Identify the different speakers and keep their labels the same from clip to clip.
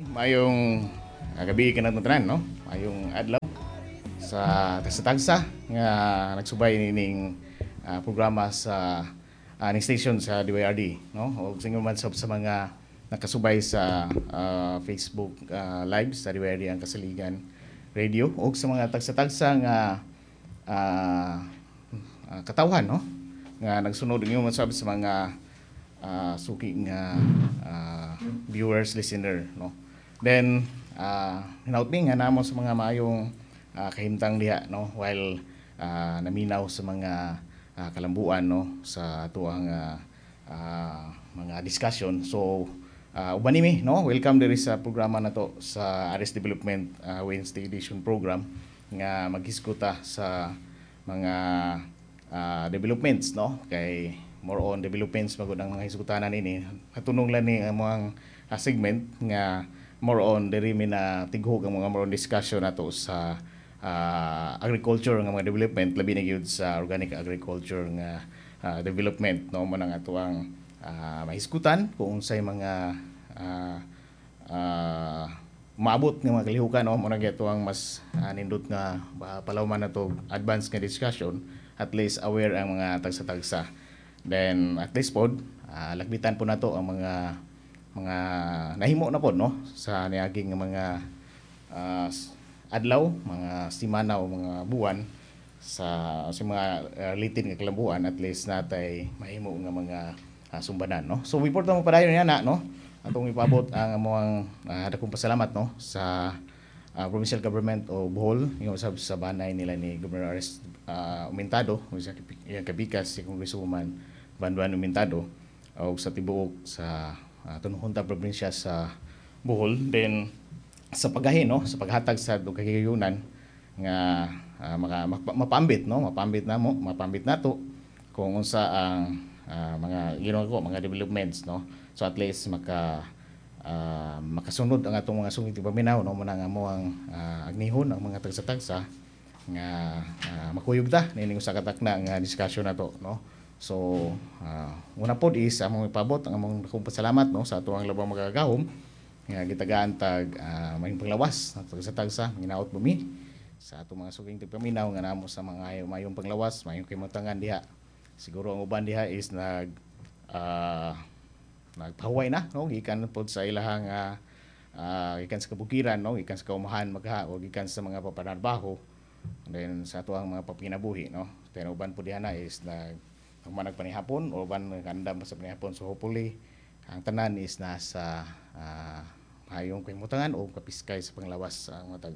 Speaker 1: Mayong gabi ka na tanan, no? Mayong adlaw sa tagsa-tagsa nga nagsubay ning programa sa aning station sa DYRD, no? O single man sa mga nakasubay sa Facebook live sa DYRD ang Kasaligan Radio o sa mga tagsa-tagsa nga katawhan, no? Nga nagsunod niyo man sa mga suki nga viewers, listener, no? Then hinaut mi nga namo sa mga maayong kahimtang diha, no, while naminaw sa mga kalambuan, no, sa atuang mga discussion. So uban nimi, no, welcome diri sa programa nato sa Aris Development Wednesday edition program nga maghisguta sa mga developments, no, kay more on developments magud ang mga hisgutanan ini. Hatunong lang ni ang mga segment nga more on diri mi na tighog ang mga more on discussion nato sa agriculture nga mga development, labi na gyud sa organic agriculture nga development, no, mo nang atuang mahisgutan kung unsay mga maabot nga mga kalihukan, no, mo nang atuang mas nindot nga palawman nato advanced nga discussion, at least aware ang mga tagsa-tagsa. Then at least pod lagbitan po nato ang mga nahimo na pod, no, sa niaging mga adlaw, mga semana o mga buwan sa mga related nga kalambuan, at least natay mahimo nga mga sumbanan, no. So report mo padayon niya no, atong ipabot ang among dakong pasalamat, no, sa provincial government o Bohol, yung sa banay nila ni Governor Aris Umentado, yung kabikas si Congresswoman Banduan Umentado, o sa tibuok sa tunhuntang probinsya sa Bohol. Then sa paggahin, no, sa paghatag sa kagayunan nga mapambit, no, mapambit nato kung unsa ang mga mga developments, no. So at least makasunod ang atong mga sungit paminaw, no, muna nga mo ang agnihon ang mga tagsa-tagsa nga makuyog ta nining usa ka takna nga discussion nato, no. So una pod is among ipabot ang among dakong pasalamat, no, sa atuang labang magagahom nga gitagaan tag mayong panglawas na tagsa-tagsa ginaot bumi sa atong mga suging tigpaminaw nga namo sa mga mayong panglawas, mayong kimutangan diha. Siguro ang uban diha is nagpahuway na, no, gikan pod sa ilahang gikan sa kabukiran, no, gikan sa kaumahan magha o gikan sa mga papanarbaho, then sa atuang mga papinabuhi, no. Then uban pod diha na is nagpanihapon o uban kandam sa panihapon. So hopefully ang tanan is nasa hayong kimutangan o kapiskay sa panglawas ang matag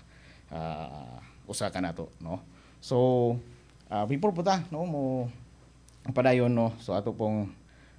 Speaker 1: usa ka nato, no. So before po ta, no, mo padayon, no, so ato pong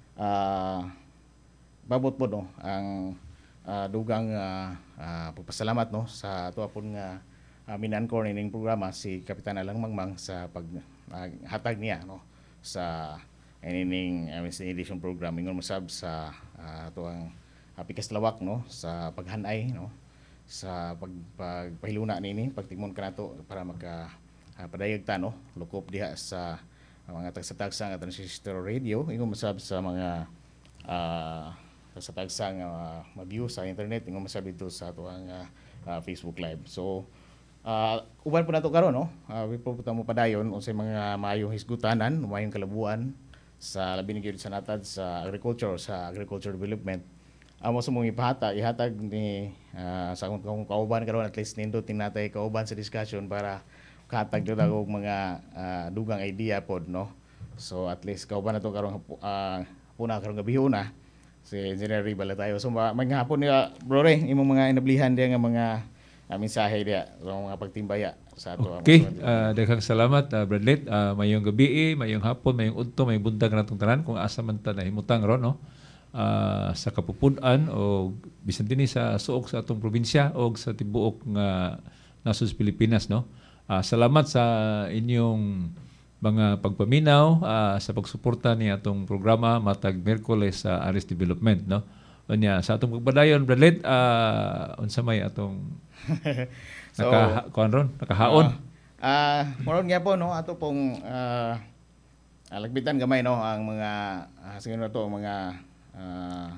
Speaker 1: babot po, no, ang dugang pagpasalamat, no, sa ato pon nga minankor ning programa si Kapitan Alang Mangmang sa paghatag niya, no, sa inining Wednesday edition program ingon masab sa atuang pikas lawak, no, sa paghanay, no, sa pagpahiluna nini pagtigmon kanato para padayag ta, no, lukop diha sa mga tagsa-tagsa nga transistor radio ingon masab sa mga tagsa-tagsa nga ma-view sa internet ingon masab dito sa atuang Facebook live. So uban po nato karon, no, ipupunta mo padayon unsay mga maayong hisgutanan, maayong kalabuan sa labi ni sa natad sa agriculture, sa agriculture development. Amo sa mong ihatag ni sa akong kauban karon, at least nindot natay kauban sa discussion para kahatag jud og mga dugang idea pod, no. So at least kauban nato karon puna karon gabi na si Engineer Ribala tayo. So mga hapon niya bro re imong mga inablihan diya nga mga mensahe diya sa mga pagtimbaya sa ato.
Speaker 2: Okay, daghang salamat Bradley. Mayong gabi, mayong hapon, mayong udto, mayong buntag natong tanan kung asa man ta nahimutang ron, no, sa kapupud-an o bisan dinhi sa suok sa atong probinsya o sa tibuok nga nasod sa Pilipinas, no. Salamat sa inyong mga pagpaminaw sa pagsuporta ni atong programa matag Miyerkules sa Aris Development, no. Unya sa atong pagpadayon Bradley, unsa may atong
Speaker 1: so,
Speaker 2: nakahaon.
Speaker 1: Moron nga po, no, ato pong lagbitan gamay, no, ang mga siguro to ang mga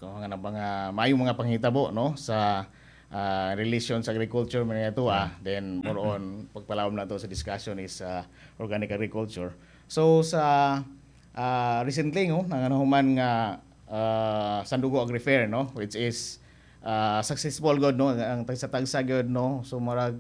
Speaker 1: kung mga maayong mga panghitabo no sa relation sa agriculture man ito then more on pagpalawom na to sa discussion is organic agriculture. So sa recently nangahuman nga Sandugo Agri Fair no which is successful god no ang tagsa-tagsa god no so marag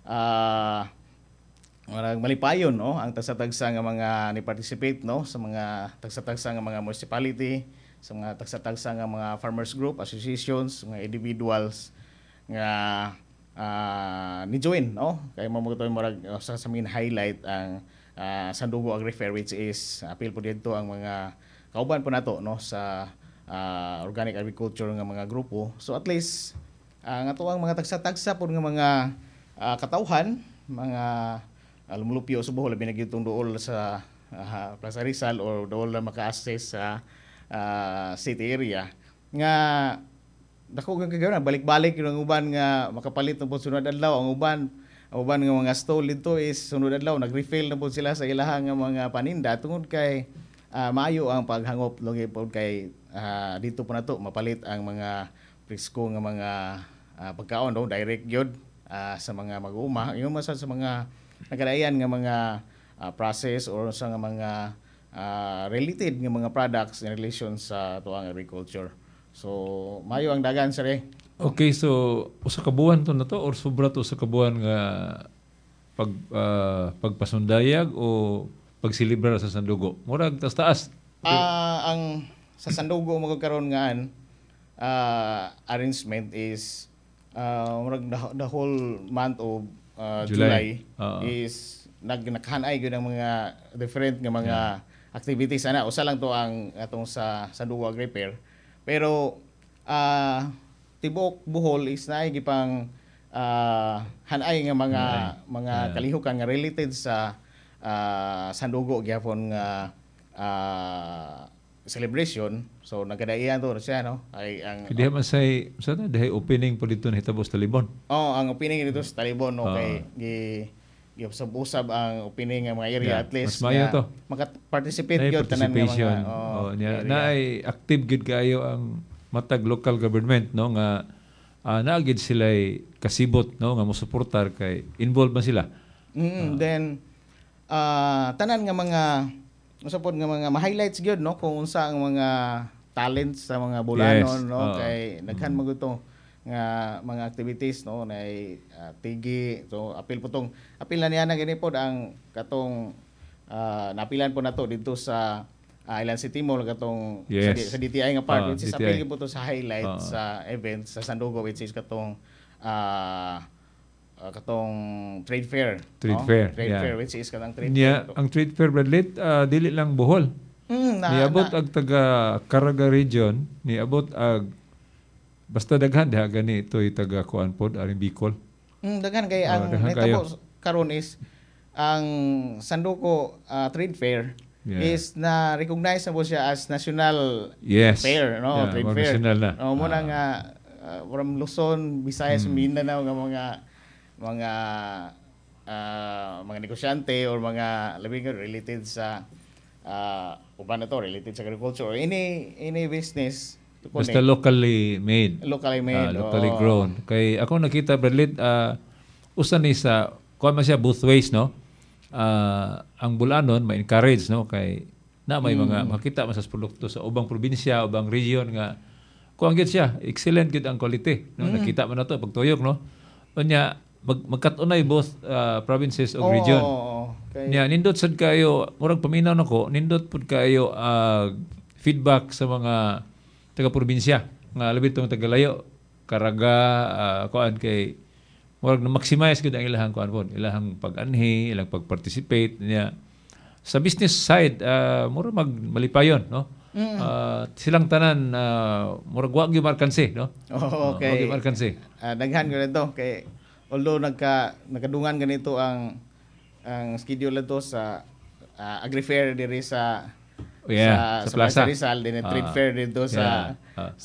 Speaker 1: malipayon no ang tagsa-tagsa nga mga ni participate no sa mga tagsa-tagsa nga mga municipality sa mga tagsa-tagsa nga mga farmers group associations mga individuals nga ni join no kay mamutoy marag sa main highlight ang Sandugo Agri Fair which is appeal po dito ang mga kauban po nato no sa organic agriculture nga mga grupo so at least ang ato ang mga tagsa-tagsa po nga mga katawhan mga lumulupyo sa Bohol labi na gitong dool sa Plaza Rizal or dool na maka-access sa city area nga dako nga kagawon balik-balik yung uban nga makapalit na po sunod adlaw ang uban nga mga stall dito is sunod adlaw nag-refill na po sila sa ilahang nga mga paninda tungod kay maayo ang paghangop logi po kay dito po nato mapalit ang mga presko nga mga pagkaon no direct gyud sa mga mag-uuma yung sa mga nagkadayan nga mga process or sa nga mga related nga mga products in relation sa tuang agriculture. So, mayo ang dagan sir.
Speaker 2: Okay, so usa ka buwan to na to or sobra to sa kabuan nga pagpasundayag o pagsilibra sa Sandugo? Murag taas.
Speaker 1: Ang sa Sandugo magkaroon nga arrangement is murag the whole month of July is naghanay gyud ang mga different nga mga activities ana usa lang to ang atong sa Sandugo Agri Fair. Pero tibok Bohol is naay gipang hanay nga mga kalihukan nga related sa Sandugo gyapon nga celebration. So nagkadaian to siya no ay ang
Speaker 2: Kaya man say sa dahay opening po dito na hitabo sa Talibon.
Speaker 1: ang opening dito sa Talibon no kay usab ang opening ng mga area at least
Speaker 2: mas mayo to
Speaker 1: maka-participate gyud tanan nga mga
Speaker 2: naay active gid kayo ang matag local government no nga naagid sila kasibot no nga mosuportar kay involved man sila.
Speaker 1: Then tanan nga mga usapod nga mga ma-highlights gyud no kung unsa ang mga talents sa mga bulanon no kay daghan maguto nga mga activities no na tigi so apil na niya na gani pod ang katong napilan po nato dito sa Island City Mall katong sa DTI nga part which is apil po to sa highlight sa event sa Sandugo which is katong trade fair fair which is katong trade fair
Speaker 2: ang trade fair Bradley dili lang Bohol niabot ag taga Caraga region niabot ag basta daghan diha gani ito'y taga kuan pod aring Bicol.
Speaker 1: Daghan kay ang nahitabo karon is ang Sandugo Trade Fair is na recognize na po siya as national fair no trade fair.
Speaker 2: National na.
Speaker 1: Mo na nga from Luzon, Visayas, Mindanao nga mga negosyante or mga labing related sa uban na to related sa agriculture or any business.
Speaker 2: Basta locally made.
Speaker 1: Locally
Speaker 2: grown. Kay ako nakita Bradley usa ni sa kuan man siya both ways no. Ang bulanon ma-encourage no kay na may mga makita man sa produkto sa ubang probinsya, ubang region nga kuan gyud siya, excellent gyud ang quality no. Nakita man nato pagtuyok no. Unya magkatunay both provinces o region. Nya nindot sad kayo murag paminaw nako, nindot pud kayo feedback sa mga taga-probinsya nga labi tong tagalayo Caraga kuan kay murag na maximize gud ang ilahang kuan pod ilahang pag-anhi ilang pag-participate niya sa business side murag malipayon no silang tanan murag wa gyud markanse no
Speaker 1: okay
Speaker 2: wa gyud markanse
Speaker 1: daghan gyud ito kay although nagkadungan ganito ang schedule nito sa Agri Fair diri sa Plaza Rizal din trade fair dito sa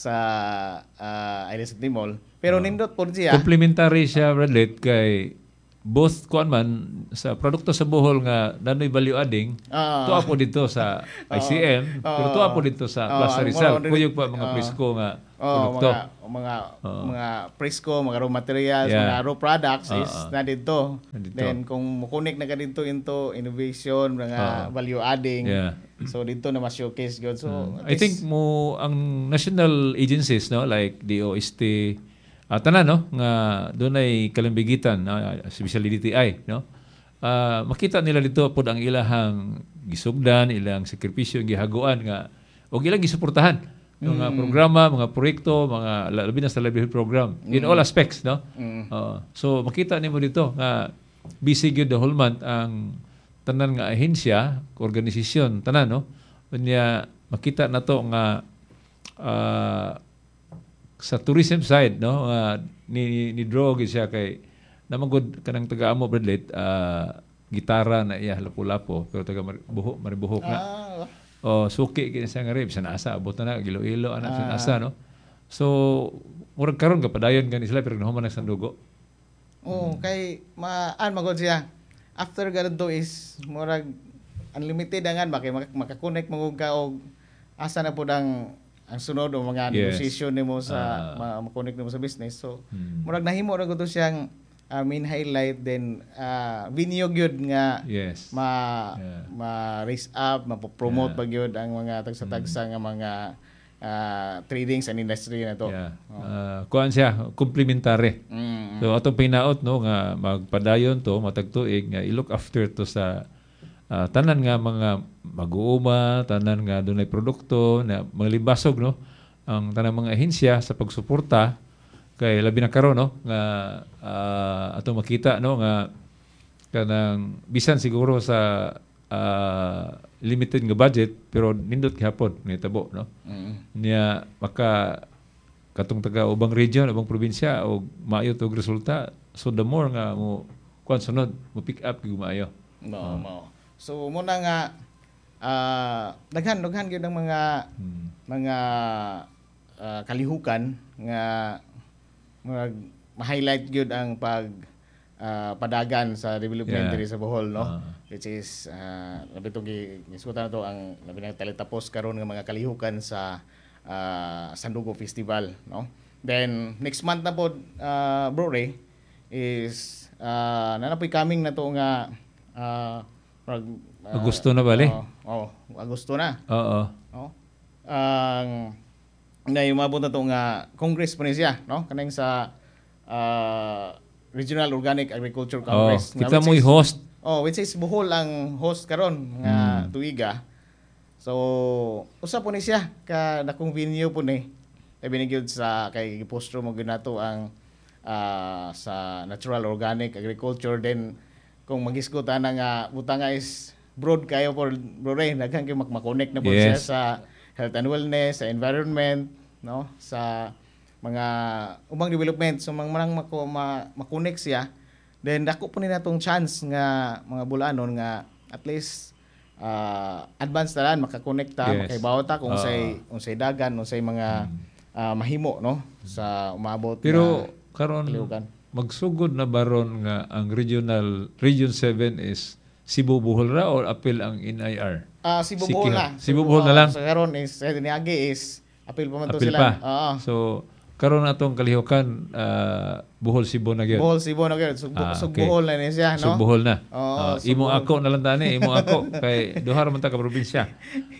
Speaker 1: Island City Mall pero nindot po siya
Speaker 2: complementary siya Bradley kay both kuan man sa produkto sa Bohol nga nanoy value adding tuwa po dito sa ICM pero tuwa po dito sa Plaza Rizal kuyog pa mga presko nga produkto
Speaker 1: mga presko, mga raw materials, mga raw products is na dito. Then kung mukunik na ka dito into innovation, mga value adding, so dito na ma-showcase gyud. So
Speaker 2: I think mo ang national agencies no like DOST tanan no nga dunay kalambigitan especially DTI no makita nila dito pod ang ilahang gisugdan, ilang sakripisyo gihaguan nga og ilang gisuportahan mga programa, mga proyekto, mga labi na sa livelihood program in all aspects no. So makita nimo dito nga busy gyud the whole month ang tanan nga ahensya, organisasyon tanan no. Unya makita nato nga sa tourism side no ni draw gid siya kay namagod kanang taga-amo Bradley gitara na iya lapu-lapo pero taga maribuhok na suki gid siya nga rib sa asa abot na Iloilo anak sa asa no so murag karon kapadayon gani sila pero nahuman na sa dugo
Speaker 1: kay magod siya after ganito is murag unlimited angan ba kay makakonect mo ka og asa na pud ang sunod o mga negotiation nimo sa makonect nimo sa business. So murag nahimo ra gud siyang main highlight then venue gyud nga ma raise up, ma-promote pa gyud ang mga tagsa-tagsa nga mga trading sa industry na to.
Speaker 2: Kuan siya complementary. So atong pinaot no nga magpadayon to matag tuig nga i-look after to sa tanan nga mga mag-uuma, tanan nga dunay produkto na mga libasog no ang tanan mga ahensya sa pagsuporta kay labi na karon no nga atong makita no nga kanang bisan siguro sa limited nga budget pero nindot gihapon ni tabo no niya maka katong taga ubang region ubang probinsya og maayo tog resulta so the more nga mo kuan sunod mo pick up gyud maayo
Speaker 1: so muna nga daghan gyud ang mga kalihukan nga ma-highlight gyud ang padagan sa development diri sa Bohol no which is labi to giskutan to ang labi na talitapos karon nga mga kalihukan sa Sandugo Festival no then next month na pod bro Ray is nanapoy coming na to nga
Speaker 2: Agosto na bali?
Speaker 1: Agosto na.
Speaker 2: Ang
Speaker 1: umabot na to nga Congress pa siya, no? Kanang sa Regional Organic Agriculture Congress.
Speaker 2: Kita mo'y host.
Speaker 1: Which is Bohol ang host karon nga tuiga. So, usa po ni siya ka dakong venue po ni. Ibinigyod sa kay gipostro mo ginato ang sa Natural Organic Agriculture then kung magisgutan na nga butanga is broad kayo for bro Ray daghan kay makonect na po siya sa health and wellness, sa environment, no, sa mga ubang development so manang makonect siya then dako po ni natong chance nga mga bulanon nga at least advance talan makakonekta makaibawta kung unsay dagan unsay mga mahimo no sa umabot
Speaker 2: pero karon magsugod na baron nga ang Region 7 is Cebu Bohol ra or apil ang NIR?
Speaker 1: Cebu Bohol na.
Speaker 2: Cebu Bohol na lang.
Speaker 1: So karon is niagi is apil pa man to sila.
Speaker 2: So karon atong kalihukan Bohol Cebu na gyud.
Speaker 1: Bohol Cebu na gyud. Sug Bohol na ni siya no.
Speaker 2: Sug Bohol na. Imo ako na lang tani, imo ako kay duha ra man ta ka probinsya.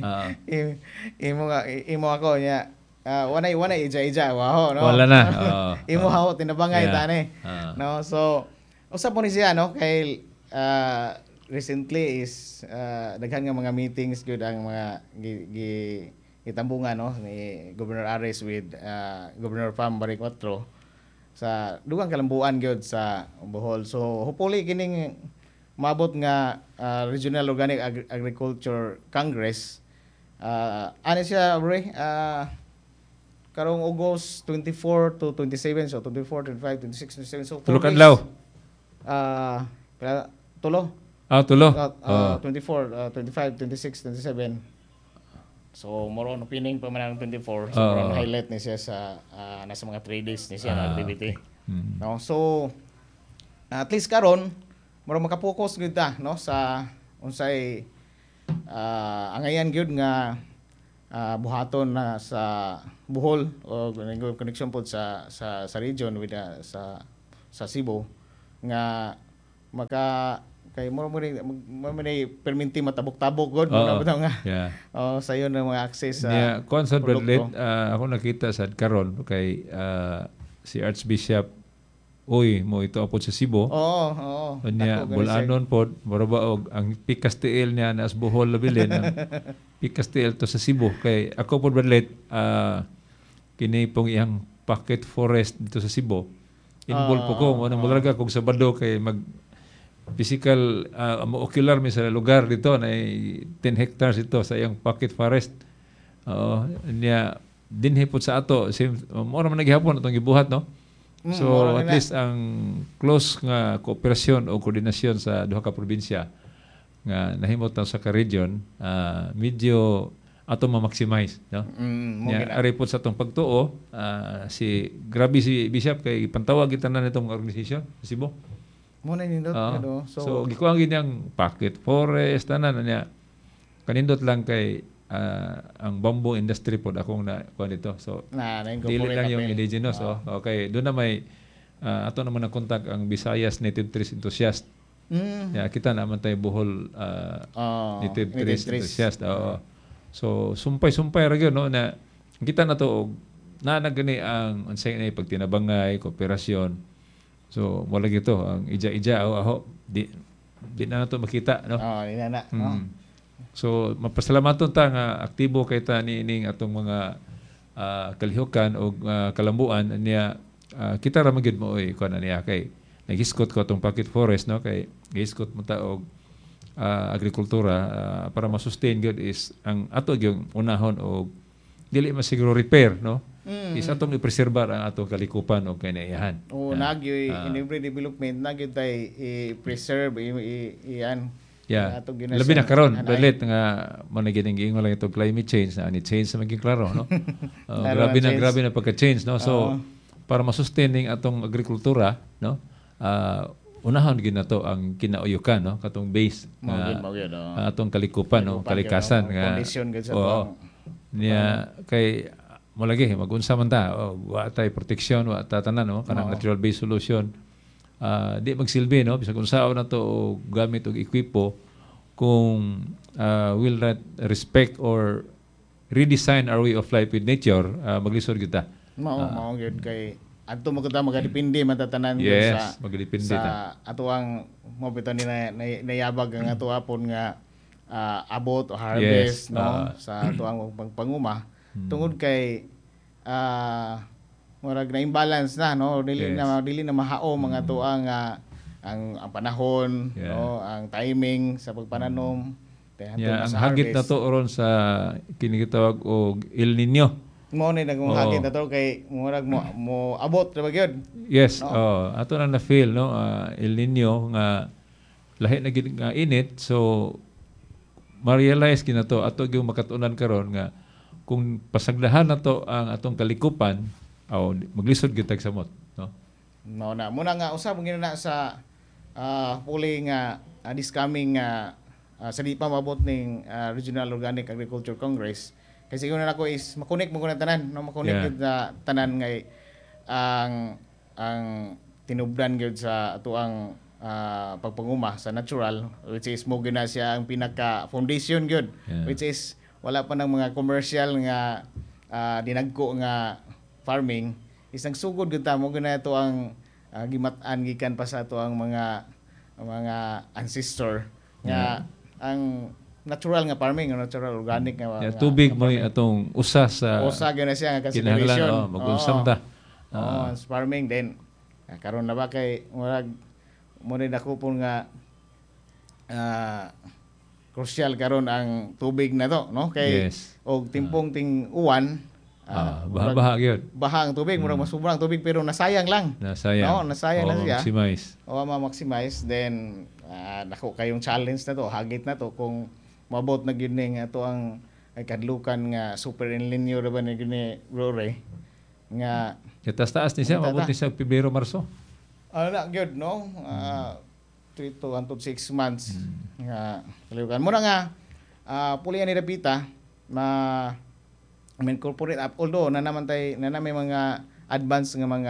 Speaker 1: Imo ako nya wanay ija wow no.
Speaker 2: Wala na.
Speaker 1: Imo hawo tinabangay tani. No, so usa po ni siya no kay recently is daghan nga mga meetings gyud ang mga gitambungan no ni Governor Ares with Governor Pam Baricotro sa dugang kalambuan gyud sa Bohol. So hopefully kining maabot nga Regional Organic Agriculture Congress ano siya Ray karong August 24 to 27 so 24, 25, 26, 27 so
Speaker 2: tulo kadlaw.
Speaker 1: Tulo.
Speaker 2: Tulo.
Speaker 1: 24, 25, 26, 27. So more on opening pa man ang 24 so more on highlight ni siya sa nasa mga 3 days ni siya na activity. No? So at least karon mura makapokus gyud ta no sa unsay angayan gyud nga buhaton na sa Bohol o connection pod sa region with sa Cebu nga maka kay mo perminti matabok-tabok god mo na nga
Speaker 2: Yeah.
Speaker 1: sayo na mga access sa
Speaker 2: Yeah, concert
Speaker 1: produkto.
Speaker 2: Bradley, ako nakita sa karon kay si Archbishop mo ito apod sa Cebu.
Speaker 1: Oo.
Speaker 2: Kanya
Speaker 1: Dako,
Speaker 2: bulanon pod mura ba og ang Picastiel niya nas Bohol labilin ang Picastiel to sa Cebu kay ako pod Bradley kini pong iyang pocket forest dito sa Cebu. Involved po ko mo nang mulaga kog Sabado kay mag physical ocular mi sa lugar dito na 10 hectares ito sa iyang pocket forest. Niya dinhi pod sa ato mo man naghihapon atong gibuhat no. So at least ang close nga kooperasyon o koordinasyon sa duha ka probinsya nga nahimot sa ka region medyo ato ma-maximize no. Ari pod sa atong pagtuo grabe si Bishop kay pantawag kita na nitong organisasyon sa Cebu.
Speaker 1: Mo na nindot
Speaker 2: So gikuha gid yang pocket forest tanan niya kanindot lang kay ang bamboo industry pod akong na kuan dito. So dili lang yung indigenous okay doon na may ato naman na contact ang Visayas Native Trees Enthusiast. Kita naman tayo Bohol Native Trees Enthusiast. So sumpay ra gyud no na kita na to na nagani ang unsay na pagtinabangay kooperasyon. So wala gito ang ija-ija di na nato makita no.
Speaker 1: Di na.
Speaker 2: So mapasalamaton ta nga aktibo kay ta niining atong mga kalihukan o kalambuan niya kita ra magid mo kuan niya kay nagiskot ko atong pocket forest no kay giskot mo ta og agrikultura para ma-sustain gyud is ang ato gyud unahon og dili masiguro repair no. Is atong i-preserbar ang atong kalikupan o kinaiyahan.
Speaker 1: Nagyoy in every development nagyoy tay i-preserve iyan.
Speaker 2: Labi na karon Bradley nga mo na giningon lang itong climate change na ni change sa maging klaro no. Grabe na pagka-change no. So para ma-sustaining atong agrikultura no. Unahon gid nato ang kinauyukan no katong base atong kalikupan no kalikasan nga
Speaker 1: condition gid sa
Speaker 2: niya kay malagi magunsa man ta wa tay protection wa ta tanan no kanang natural based solution di magsilbi no bisag unsaon na to gamit og ekwipo kung will not respect or redesign our way of life with nature maglisod kita
Speaker 1: mao gyud kay adto mo kita magadepende matatanan
Speaker 2: sa magadepende
Speaker 1: sa atuang mo bitaw ni nayabag ang ato apon nga abot o harvest no sa atuang panguma tungod kay murag na imbalance na no dili na mahao mga tuang ang panahon no ang timing sa pagpananom
Speaker 2: ang hagit na to ron sa kini gitawag og El Nino
Speaker 1: mo ni nagong hagit na to kay murag mo abot ra gyud
Speaker 2: ato na feel no El Nino nga lahi na gid nga init so ma-realize kinato ato gyud makatunan karon nga kung pasagdahan na to ang atong kalikupan maglisod gyud tag samot no
Speaker 1: muna nga usab ngina na sa puli nga this coming sa di pa mabot ning Regional Organic Agriculture Congress kasi siguro na ako is makunik mo na tanan no makunik gyud na tanan ngay ang tinubdan gyud sa atuang pagpanguma sa natural which is mo gina siya ang pinaka foundation gyud which is wala pa ng mga commercial nga dinagko nga farming is nagsugod gyud ta mo gina ito ang gimat-an gikan pa sa ato ang mga ancestor nga ang natural nga farming natural organic nga
Speaker 2: tubig mo atong usa
Speaker 1: gyud na siya nga consideration
Speaker 2: mag-unsam ta
Speaker 1: farming then karon na ba kay murag mo rin ako po nga crucial karon ang tubig na to no kay og timpong ting uwan
Speaker 2: baha gyud
Speaker 1: baha ang tubig murag masubra ang tubig pero nasayang lang nasayang lang siya ma-maximize then nako kayong challenge na to hagit na to kung mabot na gyud ning ato ang kadlukan nga super El Nino ra ba ni gini Rory nga
Speaker 2: taas ni siya mabot ni sa Pebrero Marso
Speaker 1: Na gyud no. 3 to 6 months nga kalihukan mo na nga puli ni Rapita incorporate up although na may mga advanced nga mga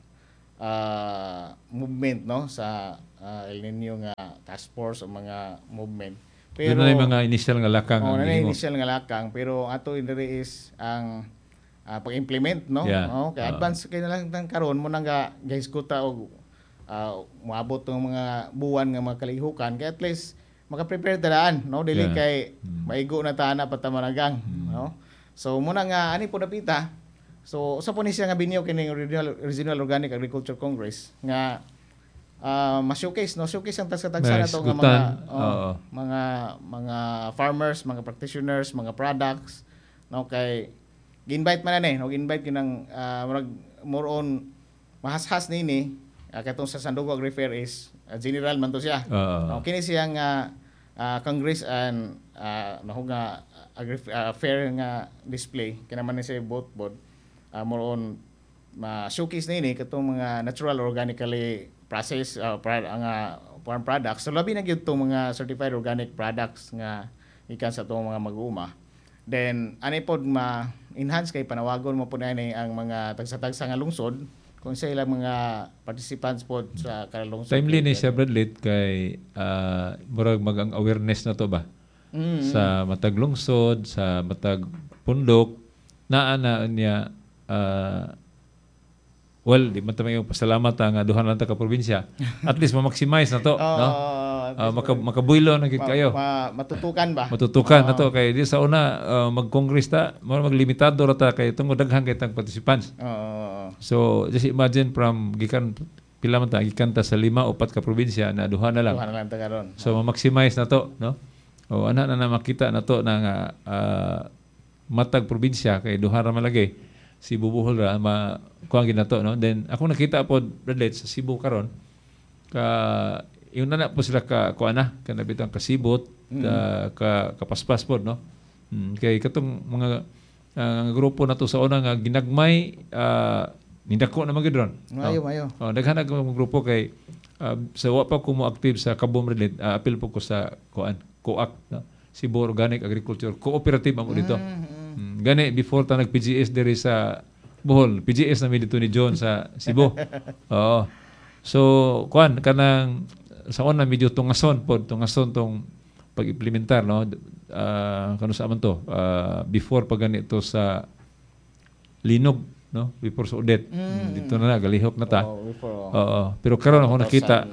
Speaker 1: movement no sa El Nino nga task force o mga movement.
Speaker 2: Pero na yung mga initial nga lakang
Speaker 1: na initial nga lakang pero ato diri is ang pag-implement no.
Speaker 2: Yeah.
Speaker 1: Kay advance kay na lang karon mo nang gahisguta og moabot ng mga buwan nga mga kalihukan kay at least maka-prepare tadaan no dili kay maigo na tana patamanagang no. So muna nga ani po napita. So usa po ni siya nga binyo kining Regional Organic Agriculture Congress nga ma-showcase no showcase ang tagsa-tagsa nato nga mga farmers, mga practitioners, mga products no kay gi-invite man na invite kinang more on mahashas nini katong sa Sandugo Agri-Fair is general man to siya. Kini siya nga Congress and nga fair nga display kinaman ni sa both board more on showcase nini katong mga natural organically processed farm products. So labi na gyud tong mga certified organic products nga ikan sa tong mga mag-uuma. Then ani pod ma-enhance kay panawagon mo po na ang mga tagsa-tagsa nga lungsod kung sa ilang mga participants pod sa kalungsod.
Speaker 2: Timely ni siya Bradley kay murag magang awareness na to ba? Sa matag lungsod, sa matag pundok, naa niya di man ta may pasalamat ang duhan lang ta ka probinsya. At least ma-maximize na to, no? Makabuylo na gid kayo.
Speaker 1: Matutukan ba?
Speaker 2: Matutukan na to kay di sa una mag-congress ta, maglimitado ra ta kay tungod daghan kay tang participants. So just imagine from gikan pila man ta gikan ta sa 5 o 4 ka probinsya na duha na lang.
Speaker 1: Duha na lang ta karon.
Speaker 2: So ma-maximize na to, no? O ana na makita na to na nga matag probinsya kay duha ra malagay. Cebu Bohol ra kuang ginato no. Then ako nakita po Bradley sa Cebu karon yung na po sila kuana kanabitang kasibot kapaspas po no. Kay katong mga grupo na to sa una nga ginagmay nindako na magidron.
Speaker 1: Mayo.
Speaker 2: Daghan ang grupo kay sa wa pa ko mo active sa Kabom Bradley apil po ko sa COAC no? Cebu Organic Agriculture Cooperative amo dito. Gani before ta nag PGS diri sa Bohol, PGS na mi dito ni John sa Cebu. So kanang sa una medyo tungason tong pag-implementar no kano sa man to before pa ganito sa Linog no before sa Udet dito na galihok na ta. Pero karon ako nakita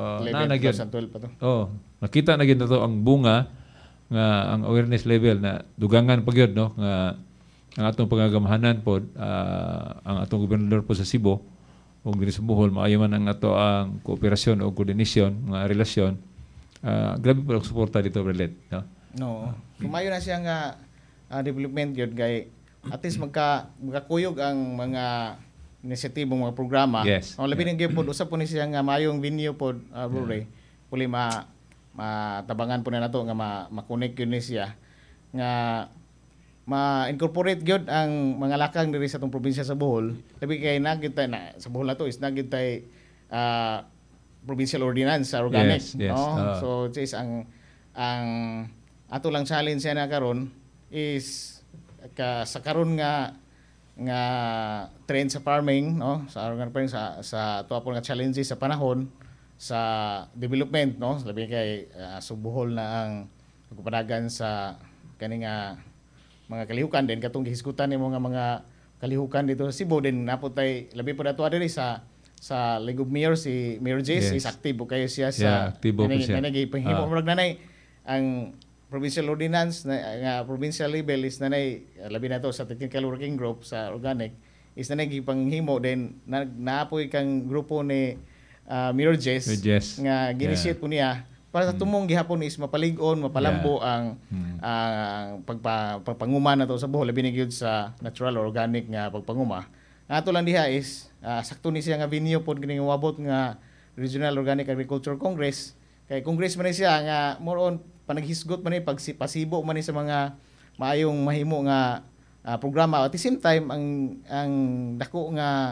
Speaker 2: nakita na gyud to ang bunga nga ang awareness level na dugangan pa gyud no nga ang atong pagagamahanan pod ang atong gobernador po sa Cebu ug diri sa Bohol maayo man ang ato ang kooperasyon o coordination nga relasyon grabe po ang suporta dito Bradley no
Speaker 1: kumayo na siya nga development gyud kay at least magkakuyog ang mga inisyatibong mga programa. Labi na gyud pod usap po ni siya nga mayong venue pod puli matabangan po na nato nga ma-connect yun siya nga ma-incorporate gyud ang mga lakang diri sa tong probinsya sa Bohol. Labi kay nagid tay na sa Bohol na to is nagid tay provincial ordinance sa organic no. So is ang ato lang challenge na karon is sa karon nga trend sa farming no sa organic farming sa tuwa po nga challenges sa panahon sa development no labi kay subuhol na ang pagpadagan sa kani nga mga kalihukan din katong gihisgutan nimo nga mga kalihukan dito sa Cebu din napotay labi po dato diri sa League of Mayors si Mayor Jess is active kayo siya sa kanang panghimo murag nanay ang provincial ordinance nga provincial level is nanay labi na to sa technical working group sa organic is nanay gipanghimo din naapoy kang grupo ni Mayor Jess nga ginisiyet po niya para sa tumong gihapon is mapalig-on, mapalambo ang pagpanguma na to sa Bohol labi na gyud sa natural or organic nga pagpanguma. Ato lang diha is sakto ni siya nga venue pod kining wabot nga Regional Organic Agriculture Congress. Kay congress man siya nga more on panaghisgot man ni pagpasibo man ni sa mga maayong mahimo nga programa at the same time ang dako nga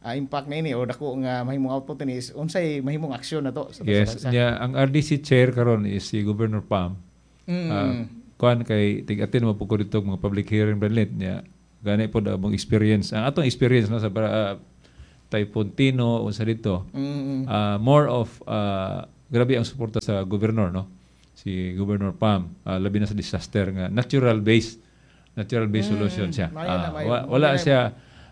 Speaker 1: impact na ini o dako nga mahimong output ni is unsay mahimong aksyon nato sa
Speaker 2: Yes,
Speaker 1: bansa.
Speaker 2: nya ang RDC chair karon is si Governor Pam. Kuan kay tig-atin mo pugod dito mga public hearing Bradley nya gani pod among experience. Ang atong experience no sa Typhoon Tino unsa dito. More of grabe ang suporta sa gobernador no. Si Governor Pam labi na sa disaster nga natural based solution siya. Wala siya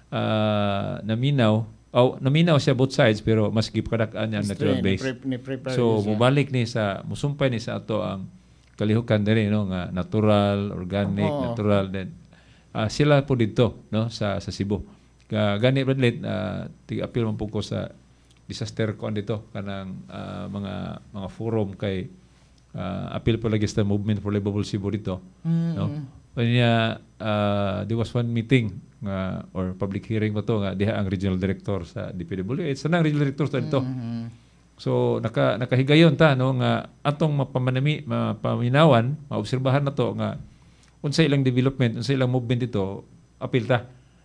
Speaker 2: naminaw siya both sides pero mas gipadakan niya natural based. So mubalik ni sa musumpay ni sa ato ang kalihukan diri no nga natural, organic, natural then sila po dito no sa Cebu. Gani Bradley tig-appeal man po ko sa disaster ko dito kanang mga forum kay appeal po lagi sa Movement for Livable Cebu dito no. Kanya there was one meeting or public hearing ba to nga diha ang regional director sa DPWH sa nang regional director sa dito. So nakahigayon ta no nga atong mapaminawan, maobserbahan na to nga unsa ilang development, unsa ilang movement dito, apil ta.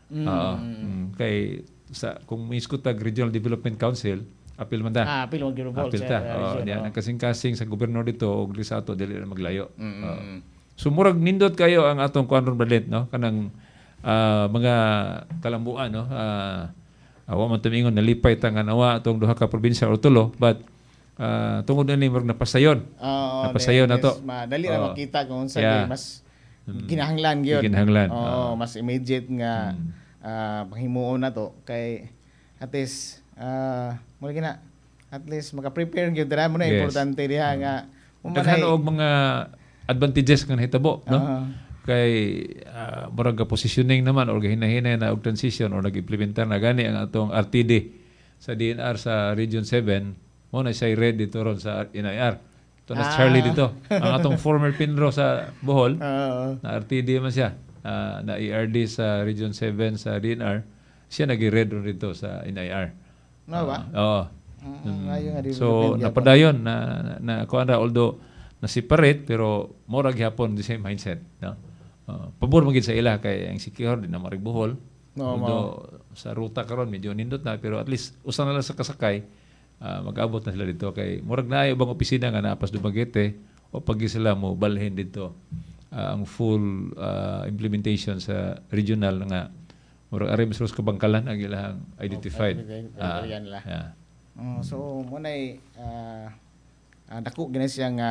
Speaker 2: Kay sa kung miskutag Regional Development Council, apil man ta.
Speaker 1: Apil mo ginubol
Speaker 2: apil ta. Ang kasing-kasing sa gobernador dito og sa ato dili na maglayo. So murag nindot kayo ang atong kuan Bradley no kanang mga kalambuan no. Awa man tumingon nalipay ta nga nawa atong duha ka probinsya or tulo but tungod ani murag napasayon. Napasayon na to.
Speaker 1: Madali ra makita kung unsa mas kinahanglan gyud. Mas immediate nga panghimuon na to kay at least mo gina at least maka-prepare gyud dira mo na importante diha nga
Speaker 2: daghan og mga advantages nga hitabo no. Kay murag positioning naman or hinahinay na og transition or nag-implementar na gani ang atong RTD sa DNR sa Region 7 mo na siya ready dito ron sa NIR. Ito na Charlie dito. Ang atong former Pinro sa Bohol na RTD man siya na ERD sa Region 7 sa DNR siya nag-read ron dito sa NIR.
Speaker 1: No ba?
Speaker 2: Oo. So napadayon na kuan ra although na separate pero mura gyapon the same mindset no. Pabor man gid sa ila kay ang Siquijor din na marig Bohol. Sa ruta karon medyo nindot na pero at least usa na lang sa kasakay mag-abot na sila dito kay murag naayo bang opisina nga napas Dumaguete o pag sila mo balhin dito ang full implementation sa regional nga murag ari mas kabangkalan ang ilang identified.
Speaker 1: So mo nay dako gina siya nga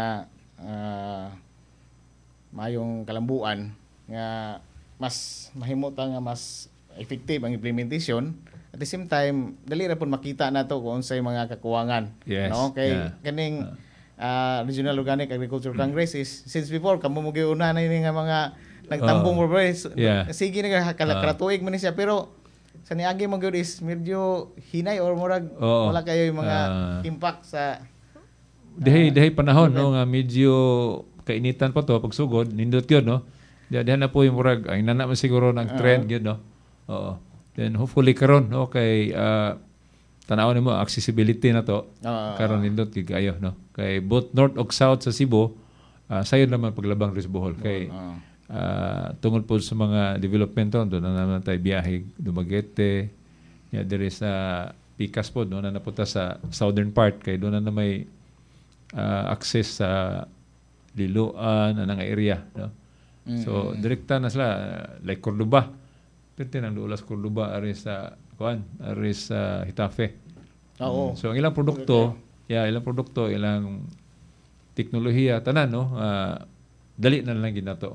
Speaker 1: mayong kalambuan nga mas mahimutan nga mas effective ang implementation at the same time dali ra pud makita nato kung unsay mga kakuwangan no kay kaning Regional Organic Agriculture Congress is since before kamo mo giuna na ini nga mga nagtambong sige na kalatuig man siya pero sa niagi mo gyud is medyo hinay or murag wala kayo yung mga impact sa
Speaker 2: Dahay panahon no nga medyo kainitan pa to pagsugod nindot gyud no. Diyan na po yung murag ay nana man siguro ng trend gyud no. Oo. Then hopefully karon no kay tanaw nimo accessibility na to karon nindot gyud kayo no. Kay both north ug south sa Cebu sayon naman paglabang ris Bohol kay tungod po sa mga development doon na naman tayo biyahe Dumaguete there is Picas po no na napunta sa southern part kay doon na may access sa Liloan anang area no. So direkta na sila like Cordoba. Perti nang dulas Cordoba ari sa Hitafe. So ang ilang produkto, ilang teknolohiya tanan no. Dali na lang ginato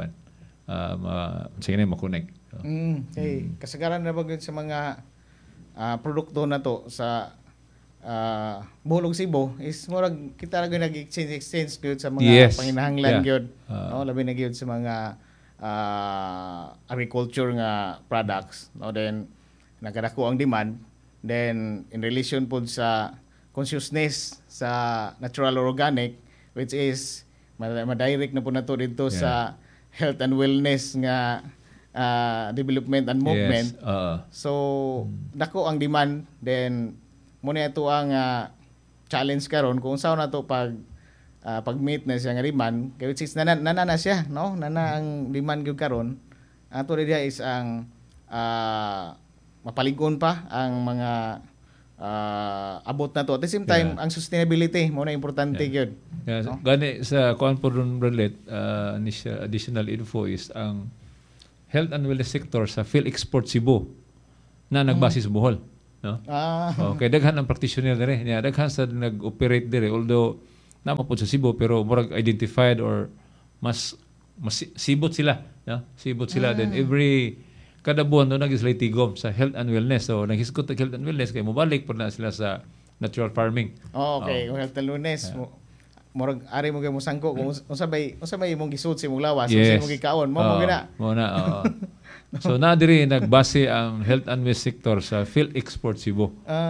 Speaker 2: sige na makonect.
Speaker 1: Okay. Kasagaran na ba sa mga produkto na to sa Bohol ug Cebu is murag kita ra gyud nag-exchange gyud sa mga panginahanglan gyud no labi na gyud sa mga agriculture nga products no then nagkadako ang demand then in relation pod sa consciousness sa natural or organic which is ma-direct na po nato dito sa health and wellness nga development and movement. So dako ang demand then muna ito ang challenge karon kung saan na to pag-meet na siya nga demand kay which is nana siya no nana ang demand gyud karon ato diya is ang mapalig-on pa ang mga abot na to. At the same time, ang sustainability mo na importante gyud.
Speaker 2: Yeah, gani sa kuan po ron Bradley, additional info is ang health and wellness sector sa PhilExport Cebu na nagbase sa Bohol, no? Okay, daghan ang practitioner dire. Yeah, daghan sa nag-operate dire, although nama po sa Cebu pero murag identified or mas sibot sila, no? Sibot sila then kada buwan no nag-islay tigom sa health and wellness. So naghisgot ang health and wellness kay mobalik po na sila sa natural farming.
Speaker 1: Okay, health and wellness. Murag ari mo kay musangko kung unsa bay imong gisud sa imong lawas, unsa imong gikaon, mo gina.
Speaker 2: Mo na. So na diri nagbase ang health and wellness sector sa PhilExport Cebu.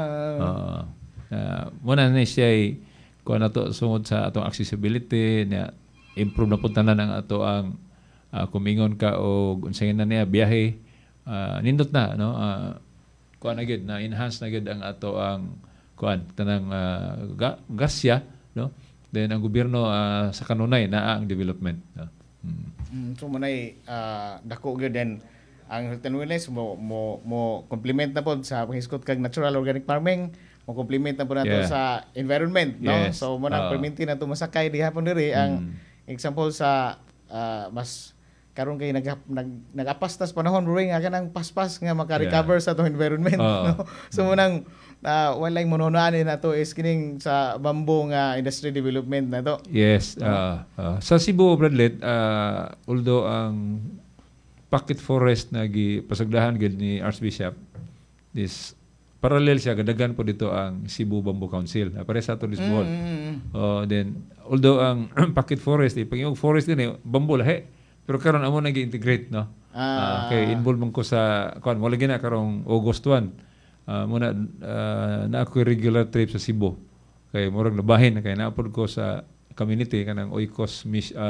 Speaker 2: Muna na siya kuan nato sungod sa atong accessibility na improve na punta na ng ato ang kumingon ka o unsay na niya biyahe nindot na no kuan na gid na enhance na gid ang ato ang kuan tanang gasya no then ang gobyerno sa kanunay na ang development no?
Speaker 1: So manay dako gyud den ang health and wellness mo complement na pod sa paghisgot kag natural organic farming, mo complement na po nato sa environment, no?
Speaker 2: Yes.
Speaker 1: So mo na perminti na to masakay dihapon diri ang example sa mas karon kay nagapastas panahon bro nga kanang paspas nga maka-recover sa atong environment, no? So mo nang walay mononoan na to is kining sa bamboo nga industry development na to.
Speaker 2: Yes. Sa Cebu Bradley, although ang pocket forest na pasagdahan gid ni Archbishop this parallel siya gadagan po dito ang Cebu Bamboo Council pare sa ato dis Bohol. Then although ang pocket forest pangiyog forest din bamboo lahi pero karon amo nag-integrate no. Kay involved man ko sa wala gina karong August 1 muna na ako regular trip sa Cebu kay murag nabahin kay naapod ko sa community kanang Oikos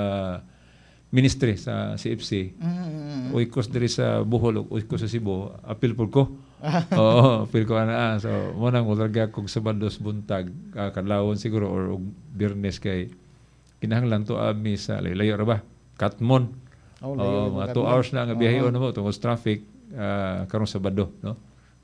Speaker 2: ministry sa CFC. Oikos diri sa Bohol, Oikos sa Cebu, apil po ko. Apil ko ana. So, mo nang ularga kog Sabados buntag, kadlawon siguro or Biyernes kay kinahanglan to ami sa layo ra ba? Katmon. Mga 2 hours na ang biyahe mo tungod sa traffic karong Sabado, no?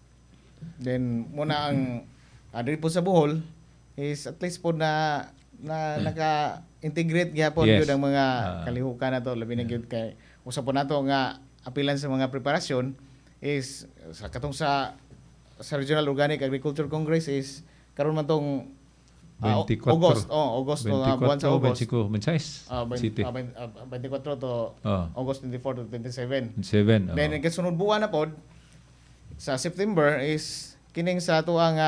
Speaker 1: Then muna ang diri po sa Bohol is at least po na naka-integrate gyapon gyud ang mga kalihukan nato labi na gyud kay usa po nato nga apilan sa mga preparasyon is sa katong sa Regional Organic Agriculture Congress is karon man tong August buwan sa August
Speaker 2: 26 City
Speaker 1: 24 to August 24 to 27 then ang kasunod buwan na pod sa September is kining sa ato ang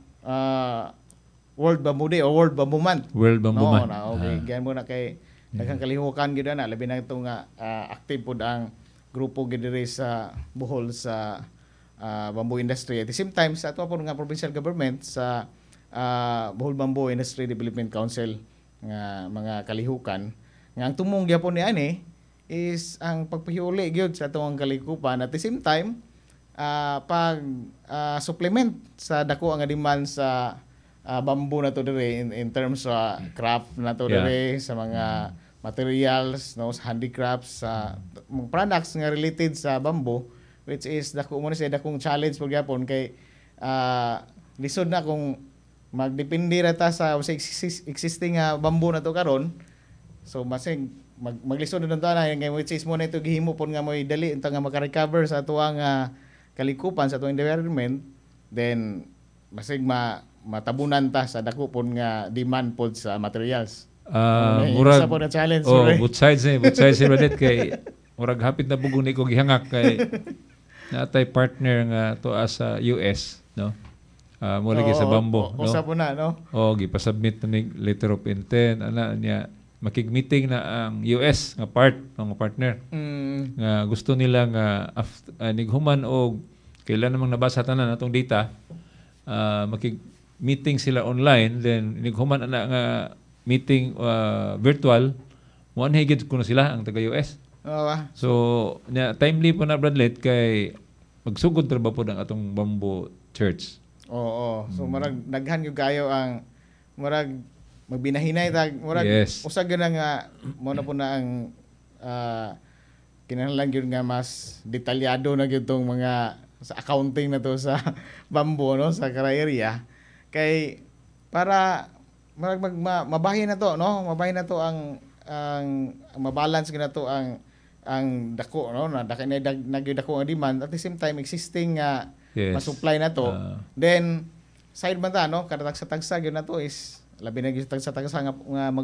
Speaker 1: World Bamboo Day or World Bamboo Month.
Speaker 2: World Bamboo Month.
Speaker 1: Okay, gan mo na kay daghang kalihukan gyud na labi na ito nga active pod ang grupo gyud diri sa Bohol sa bamboo industry. At the same time sa ato po nga provincial government sa Bohol Bamboo Industry Development Council nga mga kalihukan nga ang tumong gyapon ni ani is ang pagpahiuli gyud sa atong kalikupan at the same time pag supplement sa dako ang demand sa bamboo na to dire in terms sa craft na to dire sa mga materials no sa handicrafts sa products nga related sa bamboo which is dako mo sa dakong challenge pagyapon kay lisod na kung magdepende ra ta sa existing bamboo na to karon so masig maglisod na ta na nga which is mo na ito gihimo pon nga moy dali unta nga maka-recover sa tuang kalikupan sa tuang environment then masig matabunan ta sa dako pon nga demand pod sa materials.
Speaker 2: Murag
Speaker 1: po na challenge.
Speaker 2: both sides Bradley kay murag hapit na bugong ni ko gihangak kay natay partner nga to sa US no. Mo lagi sa bamboo no.
Speaker 1: Usa po na no.
Speaker 2: Gipasubmit na ni letter of intent ana niya makig-meeting na ang US nga partner. Nga gusto nila nga nighuman og kailan namang nabasa tanan atong data makig-meeting sila online then nighuman ana nga meeting virtual mo higit kuno sila ang taga US. So nya timely po na Bradley kay magsugod tra ba pod ang atong bamboo church.
Speaker 1: So marag daghan gyud kayo ang marag magbinahinay tag murag usa gyud nga mo na po na ang kinahanglan gyud nga mas detalyado na gyud tong mga sa accounting na to sa bamboo no sa Kara area kay para mabahin na to no mabahin na to ang mabalance gina to ang dako no na nagdako ang demand at the same time existing
Speaker 2: Yes.
Speaker 1: ma-supply na to then side man ta no kada tagsa gyud na to is labi na gyud tagsa nga